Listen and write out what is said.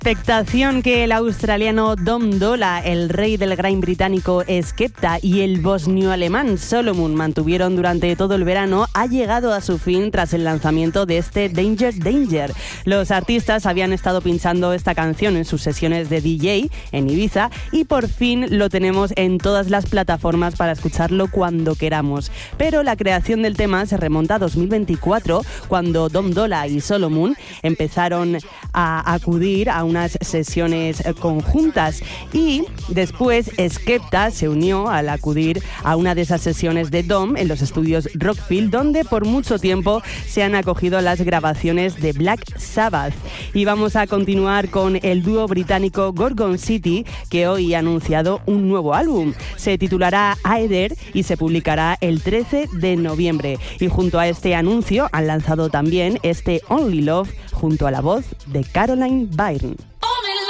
expectación que el australiano Dom Dolla, el rey del grime británico Skepta y el bosnio-alemán Solomon mantuvieron durante todo el verano ha llegado a su fin tras el lanzamiento de este Danger Danger. Los artistas habían estado pinchando esta canción en sus sesiones de DJ en Ibiza y por fin lo tenemos en todas las plataformas para escucharlo cuando queramos. Pero la creación del tema se remonta a 2024, cuando Dom Dolla y Solomon empezaron a acudir a unas sesiones conjuntas y después Skepta se unió al acudir a una de esas sesiones de Dom en los estudios Rockfield, donde por mucho tiempo se han acogido las grabaciones de Black Sabbath. Y vamos a continuar con el dúo británico Gorgon City, que hoy ha anunciado un nuevo álbum. Se titulará Aether y se publicará el 13 de noviembre. Y junto a este anuncio han lanzado también este Only Love junto a la voz de Caroline Byrne.